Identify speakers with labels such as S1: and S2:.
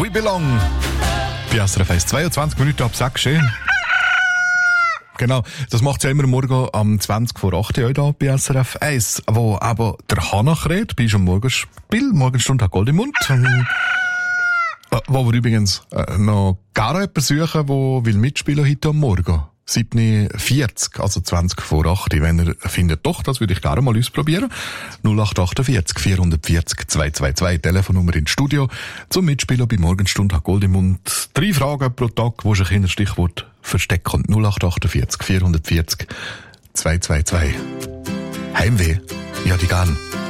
S1: We Belong. Bei SRF 1, 22 Minuten ab 6. Genau, das macht ja immer morgen am 20 vor 8 Uhr da bei SRF 1, wo aber der Hannach redet, bei unserem Morgenspiel, Morgenstunde hat Gold im Mund. Wo wir übrigens noch gar jemanden suchen, der will mitspielen heute am Morgen. 7.40, also 20 vor 8. Wenn ihr findet, doch, das würde ich gerne mal ausprobieren. 0848 440 222, Telefonnummer ins Studio. Zum Mitspielen bei Morgenstunde hat Gold im Mund. 3 Fragen pro Tag, wo sich ein Stichwort verstecken. 0848 440 222. Heimweh? Ja, die gern.